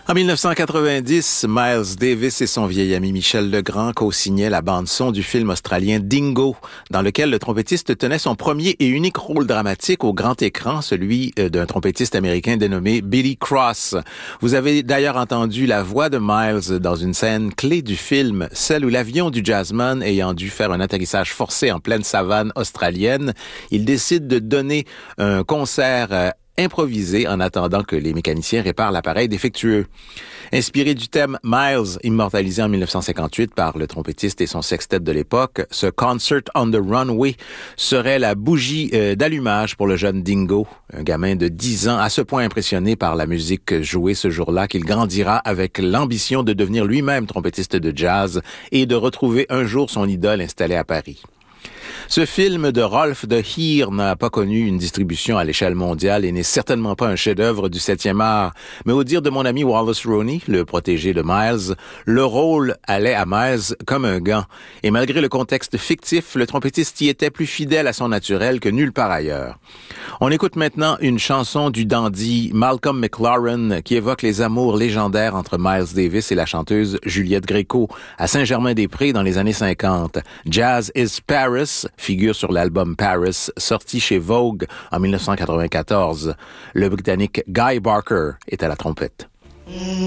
En 1990, Miles Davis et son vieil ami Michel Legrand co-signaient la bande-son du film australien Dingo, dans lequel le trompettiste tenait son premier et unique rôle dramatique au grand écran, celui d'un trompettiste américain dénommé Billy Cross. Vous avez d'ailleurs entendu la voix de Miles dans une scène clé du film, celle où l'avion du jazzman ayant dû faire un atterrissage forcé en pleine savane australienne, il décide de donner un concert improvisé en attendant que les mécaniciens réparent l'appareil défectueux. Inspiré du thème Miles, immortalisé en 1958 par le trompettiste et son sextet de l'époque, ce Concert on the Runway serait la bougie d'allumage pour le jeune Dingo, un gamin de 10 ans à ce point impressionné par la musique jouée ce jour-là qu'il grandira avec l'ambition de devenir lui-même trompettiste de jazz et de retrouver un jour son idole installée à Paris. Ce film de Rolf de Heer n'a pas connu une distribution à l'échelle mondiale et n'est certainement pas un chef-d'œuvre du 7e art. Mais au dire de mon ami Wallace Roney, le protégé de Miles, le rôle allait à Miles comme un gant. Et malgré le contexte fictif, le trompettiste y était plus fidèle à son naturel que nulle part ailleurs. On écoute maintenant une chanson du dandy Malcolm McLaren qui évoque les amours légendaires entre Miles Davis et la chanteuse Juliette Gréco à Saint-Germain-des-Prés dans les années 50. Jazz is Paris figure sur l'album Paris, sorti chez Vogue en 1994. Le Britannique Guy Barker est à la trompette.